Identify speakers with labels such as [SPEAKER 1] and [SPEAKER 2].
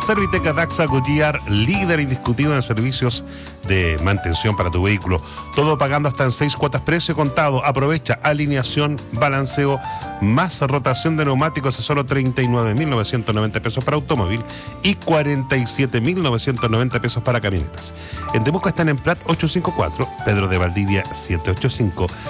[SPEAKER 1] Serviteca Daxa Goodyear, líder indiscutido en servicios de mantención para tu vehículo. Todo pagando hasta en 6 cuotas precio contado. Aprovecha alineación, balanceo, más rotación de neumáticos a solo 39.990 pesos para automóvil y 47.990 pesos para camionetas. En Temuco están en Prat 854, Pedro de Valdivia 785